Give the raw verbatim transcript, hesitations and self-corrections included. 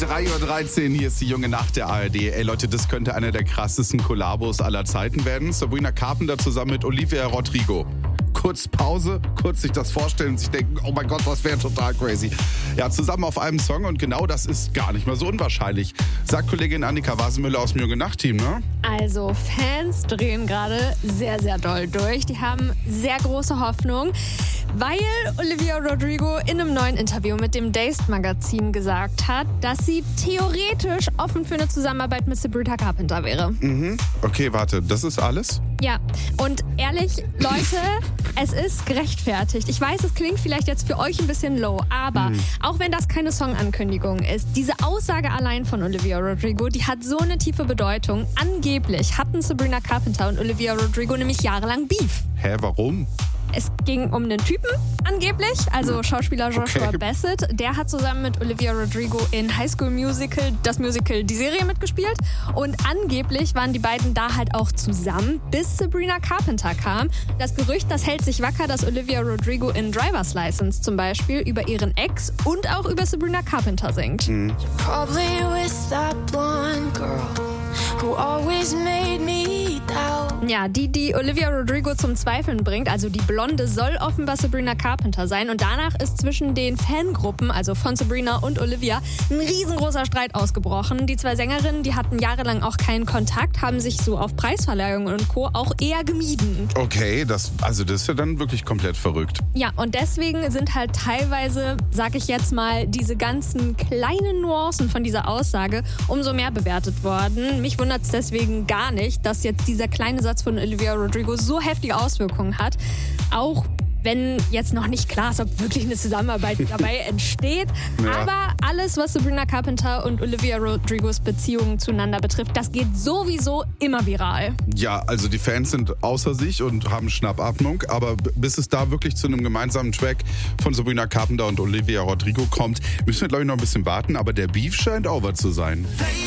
drei Uhr dreizehn, hier ist die junge Nacht der A R D. Ey Leute, das könnte einer der krassesten Kollabos aller Zeiten werden. Sabrina Carpenter zusammen mit Olivia Rodrigo. Kurz Pause, kurz sich das vorstellen und sich denken, oh mein Gott, das wäre total crazy. Ja, zusammen auf einem Song und genau das ist gar nicht mal so unwahrscheinlich. Sagt Kollegin Annika Wasenmüller aus dem Junge Nacht Team, ne? Also Fans drehen gerade sehr, sehr doll durch. Die haben sehr große Hoffnung, weil Olivia Rodrigo in einem neuen Interview mit dem Dazed-Magazin gesagt hat, dass sie theoretisch offen für eine Zusammenarbeit mit Sabrina Carpenter wäre. Mhm. Okay, warte, das ist alles? Ja, und ehrlich, Leute, es ist gerechtfertigt. Ich weiß, es klingt vielleicht jetzt für euch ein bisschen low, aber mhm. auch wenn das keine Songankündigung ist, diese Aussage allein von Olivia Rodrigo, die hat so eine tiefe Bedeutung. Angeblich hatten Sabrina Carpenter und Olivia Rodrigo nämlich jahrelang Beef. Hä, warum? Es ging um einen Typen, angeblich, also Schauspieler Joshua Okay. Bassett. Der hat zusammen mit Olivia Rodrigo in High School Musical, das Musical, die Serie mitgespielt. Und angeblich waren die beiden da halt auch zusammen, bis Sabrina Carpenter kam. Das Gerücht, das hält sich wacker, dass Olivia Rodrigo in Driver's License zum Beispiel über ihren Ex und auch über Sabrina Carpenter singt. Mhm. Probably with that blonde girl who always made me doubt. Ja, die, die Olivia Rodrigo zum Zweifeln bringt, also die Blonde, soll offenbar Sabrina Carpenter sein. Und danach ist zwischen den Fangruppen, also von Sabrina und Olivia, ein riesengroßer Streit ausgebrochen. Die zwei Sängerinnen, die hatten jahrelang auch keinen Kontakt, haben sich so auf Preisverleihungen und Co. auch eher gemieden. Okay, das, also das ist ja dann wirklich komplett verrückt. Ja, und deswegen sind halt teilweise, sag ich jetzt mal, diese ganzen kleinen Nuancen von dieser Aussage umso mehr bewertet worden. Mich wundert es deswegen gar nicht, dass jetzt dieser kleine Satz von Olivia Rodrigo so heftige Auswirkungen hat. Auch wenn jetzt noch nicht klar ist, ob wirklich eine Zusammenarbeit dabei entsteht. Ja. Aber alles, was Sabrina Carpenter und Olivia Rodrigos Beziehungen zueinander betrifft, das geht sowieso immer viral. Ja, also die Fans sind außer sich und haben Schnappatmung, aber b- bis es da wirklich zu einem gemeinsamen Track von Sabrina Carpenter und Olivia Rodrigo kommt, müssen wir, glaube ich, noch ein bisschen warten, aber der Beef scheint over zu sein.